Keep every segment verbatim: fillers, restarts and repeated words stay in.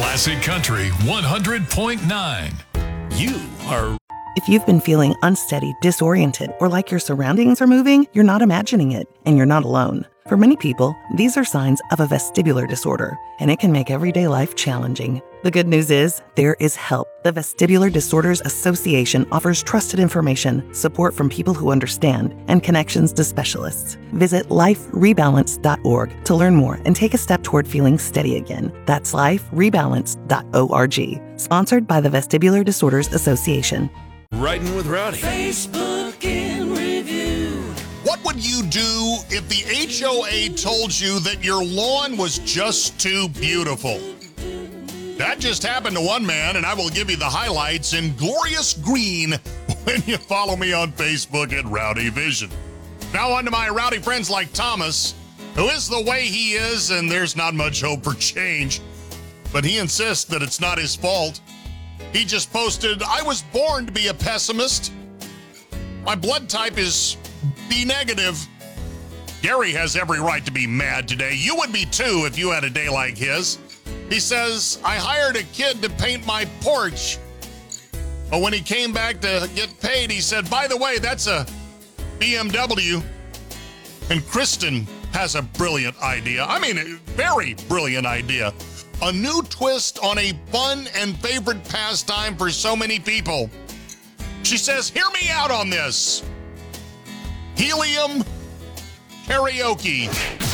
Classic Country one hundred point nine. You are... If you've been feeling unsteady, disoriented, or like your surroundings are moving, you're not imagining it, and you're not alone. For many people, these are signs of a vestibular disorder, and it can make everyday life challenging. The good news is, there is help. The Vestibular Disorders Association offers trusted information, support from people who understand, and connections to specialists. Visit life rebalance dot org to learn more and take a step toward feeling steady again. That's life rebalance dot org. Sponsored by the Vestibular Disorders Association. Riding with Rowdy. Facebook in review. What would you do if the H O A told you that your lawn was just too beautiful? That just happened to one man, and I will give you the highlights in glorious green when you follow me on Facebook at Rowdy Vision. Now on to my rowdy friends like Thomas, who is the way he is, and there's not much hope for change. But he insists that it's not his fault. He just posted, I was born to be a pessimist. My blood type is B negative. Gary has every right to be mad today. You would be too if you had a day like his. He says, I hired a kid to paint my porch. But when he came back to get paid, he said, by the way, that's a B M W. And Kristen has a brilliant idea. I mean, a very brilliant idea. A new twist on a fun and favorite pastime for so many people. She says, hear me out on this. Helium karaoke.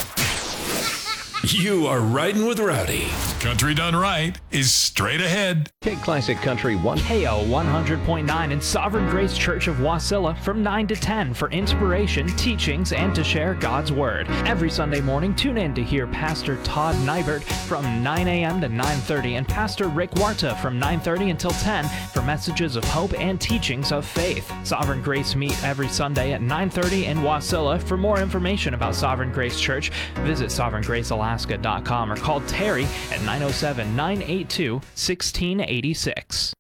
You are riding with Rowdy. Country done right is straight ahead. Take Classic Country one K O one hundred point nine and Sovereign Grace Church of Wasilla from nine to ten for inspiration, teachings, and to share God's Word. Every Sunday morning, tune in to hear Pastor Todd Nybert from nine a.m. to nine thirty and Pastor Rick Warta from nine thirty until ten for messages of hope and teachings of faith. Sovereign Grace meet every Sunday at nine thirty in Wasilla. For more information about Sovereign Grace Church, visit sovereign grace alaska dot com or call Terry at nine oh seven, nine eight two, one six eight six.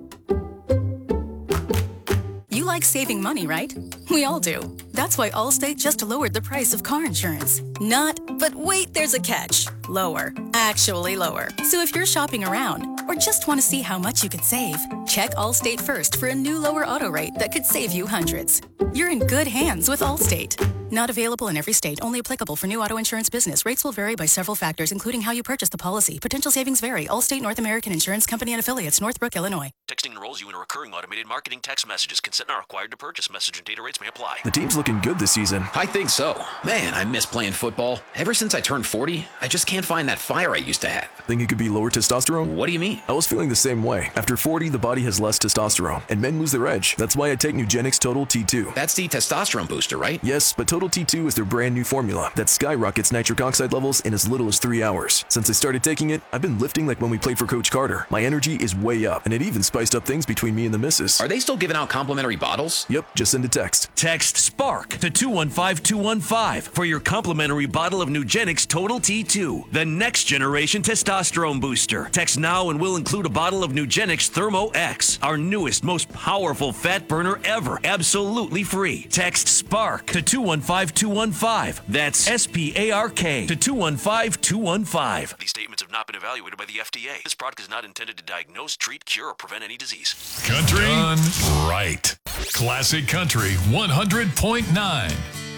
You like saving money, right? We all do. That's why Allstate just lowered the price of car insurance. Not, but wait, there's a catch. Lower. Actually lower. So if you're shopping around or just want to see how much you could save, check Allstate first for a new lower auto rate that could save you hundreds. You're in good hands with Allstate. Not available in every state. Only applicable for new auto insurance business. Rates will vary by several factors, including how you purchase the policy. Potential savings vary. Allstate North American Insurance Company and Affiliates, Northbrook, Illinois. Texting enrolls you in a recurring automated marketing text messages. Consent not required to purchase. Message and data rates may apply. The team's looking good this season. I think so. Man, I miss playing football. Ever since I turned forty, I just can't find that fire I used to have. Think it could be lower testosterone? What do you mean? I was feeling the same way. After forty, the body has less testosterone, and men lose their edge. That's why I take Nugenix Total T two. That's the testosterone booster, right? Yes, but Total T two is their brand new formula that skyrockets nitric oxide levels in as little as three hours. Since I started taking it, I've been lifting like when we played for Coach Carter. My energy is way up, and it even spiced up things between me and the missus. Are they still giving out complimentary bottles? Yep, just send a text. Text SPARK to two one five two one five for your complimentary bottle of Nugenix Total T two, the next generation testosterone booster. Text now and we'll include a bottle of Nugenix Thermo X, our newest, most powerful fat burner ever, absolutely free. Text SPARK to two one five two one five. That's S P A R K to two one five two one five. These statements have not been evaluated by the F D A. This product is not intended to diagnose, treat, cure, or prevent any disease. Country done right. Classic Country one hundred point nine.